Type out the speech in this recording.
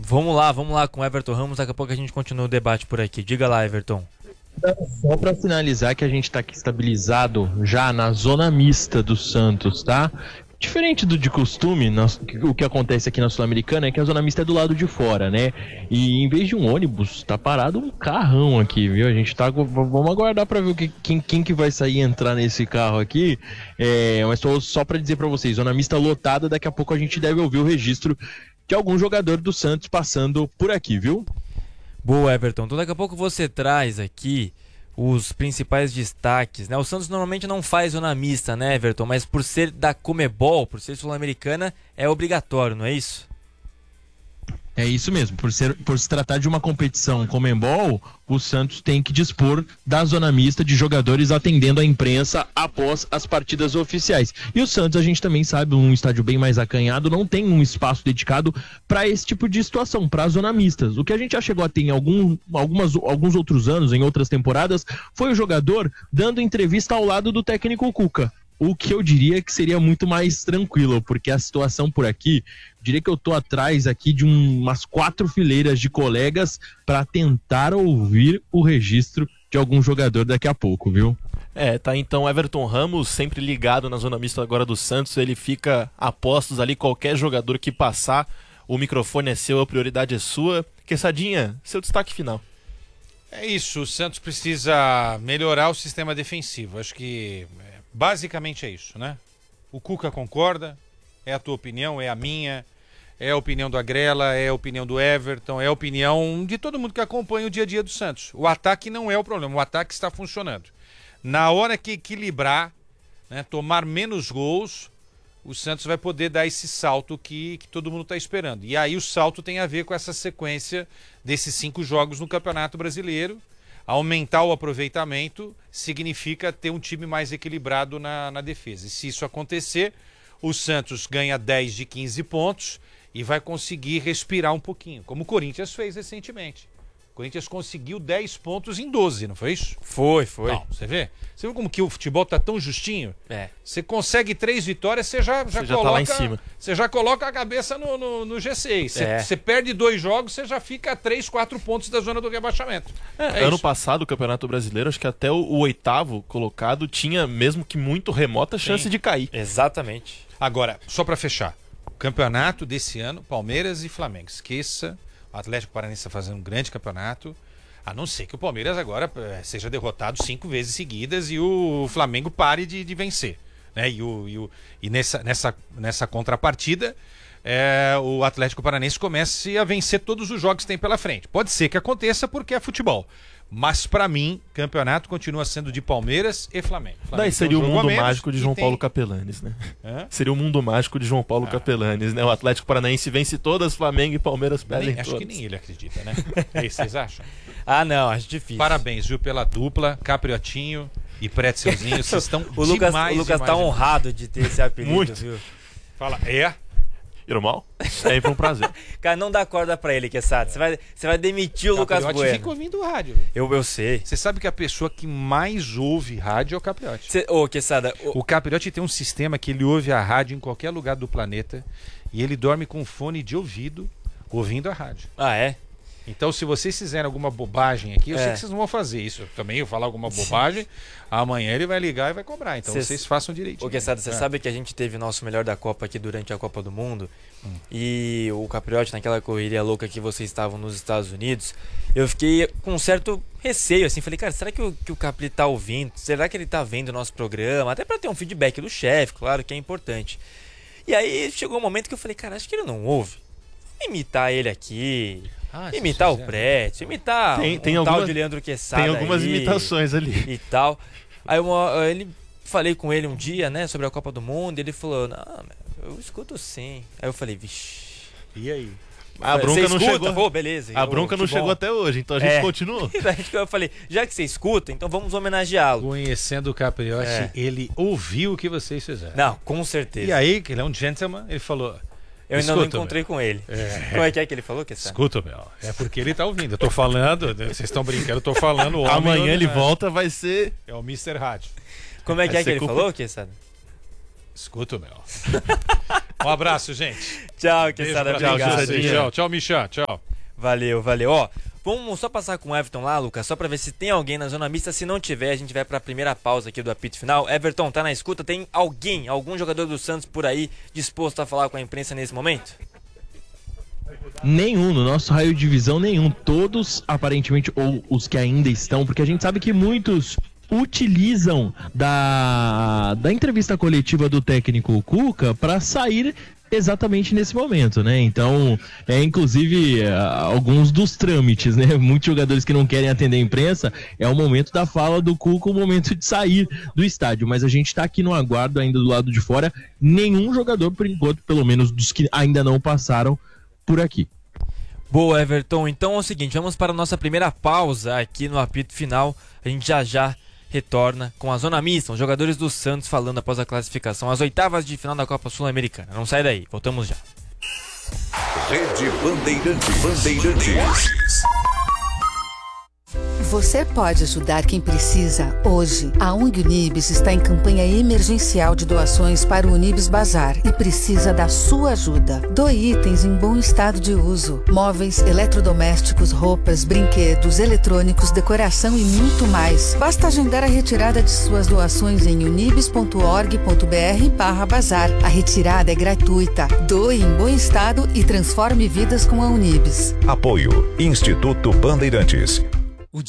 Vamos lá com o Everton Ramos, daqui a pouco a gente continua o debate por aqui. Diga lá, Everton. Só para finalizar que a gente está aqui estabilizado já na zona mista do Santos, tá? Diferente do de costume, o que acontece aqui na Sul-Americana é que a zona mista é do lado de fora, né? E em vez de um ônibus, tá parado um carrão aqui, viu? A gente tá... Vamos aguardar para ver quem que vai sair e entrar nesse carro aqui. Mas só para dizer para vocês, zona mista lotada, daqui a pouco a gente deve ouvir o registro de algum jogador do Santos passando por aqui, viu? Boa, Everton. Então daqui a pouco você traz aqui os principais destaques, né? O Santos normalmente não faz zona mista, né, Everton? Mas por ser da Comebol, por ser sul-americana, é obrigatório, não é isso? É isso mesmo, por se tratar de uma competição Comebol, o Santos tem que dispor da zona mista de jogadores atendendo a imprensa após as partidas oficiais. E o Santos, a gente também sabe, um estádio bem mais acanhado, não tem um espaço dedicado para esse tipo de situação, para zona mistas. O que a gente já chegou a ter em alguns outros anos, em outras temporadas, foi o jogador dando entrevista ao lado do técnico Cuca. O que eu diria que seria muito mais tranquilo, porque a situação por aqui, diria que eu tô atrás aqui de umas 4 fileiras de colegas para tentar ouvir o registro de algum jogador daqui a pouco, viu? Tá então Everton Ramos, sempre ligado na zona mista agora do Santos, ele fica a postos ali, qualquer jogador que passar, o microfone é seu, a prioridade é sua. Quessadinha, seu destaque final. É isso, o Santos precisa melhorar o sistema defensivo, acho que basicamente é isso, né? O Cuca concorda, é a tua opinião, é a minha, é a opinião do Agrela, é a opinião do Everton, é a opinião de todo mundo que acompanha o dia a dia do Santos. O ataque não é o problema, o ataque está funcionando. Na hora que equilibrar, né, tomar menos gols, o Santos vai poder dar esse salto que todo mundo está esperando. E aí o salto tem a ver com essa sequência desses 5 jogos no Campeonato Brasileiro. Aumentar o aproveitamento significa ter um time mais equilibrado na defesa. E se isso acontecer, o Santos ganha 10 de 15 pontos e vai conseguir respirar um pouquinho, como o Corinthians fez recentemente. O Corinthians conseguiu 10 pontos em 12, não foi isso? Foi. Não, você vê? Você viu como que o futebol tá tão justinho? É. Você consegue 3 vitórias, você já tá coloca lá em cima. Você já coloca a cabeça no G6. Você perde 2 jogos, você já fica a 3, 4 pontos da zona do rebaixamento. Ano passado, o Campeonato Brasileiro, acho que até o 8º colocado tinha, mesmo que muito remota, chance de cair. Exatamente. Agora, só para fechar, o campeonato desse ano, Palmeiras e Flamengo. Esqueça, o Atlético Paranaense está fazendo um grande campeonato, a não ser que o Palmeiras agora seja derrotado 5 vezes seguidas e o Flamengo pare de vencer. Né? E nessa contrapartida, o Atlético Paranaense comece a vencer todos os jogos que tem pela frente. Pode ser que aconteça porque é futebol. Mas para mim, campeonato continua sendo de Palmeiras e Flamengo. Daí seria o mundo mágico de João Paulo Capelanes, né? Seria o mundo mágico de João Paulo Capelanes, né? O Atlético Paranaense vence todas, Flamengo e Palmeiras perdem todas. Acho que nem ele acredita, né? É isso, vocês acham? Não, acho difícil. Parabéns, viu, pela dupla, Capriotinho e Pretzelzinho, vocês estão O Lucas tá honrado de ter esse apelido, muito. Viu? Fala, Irmão, sempre um prazer. Cara, não dá corda pra ele, Quesada. Você vai demitir o Lucas Bueno. Fica ouvindo rádio. Eu sei. Você sabe que a pessoa que mais ouve rádio é o Capriotti. Quesada... O Capriotti tem um sistema que ele ouve a rádio em qualquer lugar do planeta e ele dorme com fone de ouvido ouvindo a rádio. É? Então, se vocês fizerem alguma bobagem aqui, eu sei que vocês não vão fazer isso. Eu também vou falar alguma bobagem, amanhã ele vai ligar e vai cobrar. Então, vocês façam direitinho. Quesada, você sabe que a gente teve nosso melhor da Copa aqui durante a Copa do Mundo e o Capriotti, naquela correria louca que vocês estavam nos Estados Unidos, eu fiquei com um certo receio, assim, falei, cara, será que o Capri tá ouvindo? Será que ele tá vendo o nosso programa? Até para ter um feedback do chefe, claro que é importante. E aí chegou um momento que eu falei, cara, acho que ele não ouve. Vou imitar ele aqui... imitar o Prétio, imitar tem tal de Leandro Quesada. Tem algumas imitações ali. E tal. Aí falei com ele um dia, né, sobre a Copa do Mundo, e ele falou, não, eu escuto sim. Aí eu falei, vixe. E aí? A bronca não chegou. Pô, beleza. A bronca não chegou até hoje, então a gente continua. Eu falei, já que você escuta, então vamos homenageá-lo. Conhecendo o Capriotti, ele ouviu o que vocês fizeram. Não, com certeza. E aí, que ele é um gentleman, ele falou... Eu ainda não encontrei com ele. Como é que ele falou? Escuta, meu. É porque ele tá ouvindo. Eu tô falando, vocês estão brincando, eu tô falando. Amanhã ele volta, vai ser... É o Mr. Rádio. Como é que ele falou, Quesada? Escuta, meu. Um abraço, gente. Tchau, Beijo Quesada. pra Obrigado. vocês. Tchau, tchau, Michan. Tchau. Valeu, valeu. Ó, vamos só passar com o Everton lá, Lucas, só pra ver se tem alguém na zona mista. Se não tiver, a gente vai pra primeira pausa aqui do apito final. Everton, tá na escuta? Tem algum jogador do Santos por aí disposto a falar com a imprensa nesse momento? Nenhum, no nosso raio de visão, nenhum. Todos, aparentemente, ou os que ainda estão, porque a gente sabe que muitos utilizam da entrevista coletiva do técnico Cuca para sair exatamente nesse momento, né? Então, inclusive alguns dos trâmites, né? Muitos jogadores que não querem atender a imprensa, é o momento da fala do Cuca, o momento de sair do estádio, mas a gente tá aqui no aguardo ainda do lado de fora, nenhum jogador por enquanto, pelo menos dos que ainda não passaram por aqui. Boa, Everton. Então é o seguinte, vamos para a nossa primeira pausa aqui no apito final. A gente já retorna com a zona mista, os jogadores do Santos falando após a classificação às oitavas de final da Copa Sul-Americana. Não sai daí, voltamos já. Rede Bandeirantes. Você pode ajudar quem precisa hoje. A ONG Unibis está em campanha emergencial de doações para o Unibis Bazar e precisa da sua ajuda. Doe itens em bom estado de uso: móveis, eletrodomésticos, roupas, brinquedos, eletrônicos, decoração e muito mais. Basta agendar a retirada de suas doações em unibis.org.br/bazar. A retirada é gratuita. Doe em bom estado e transforme vidas com a Unibis. Apoio Instituto Bandeirantes.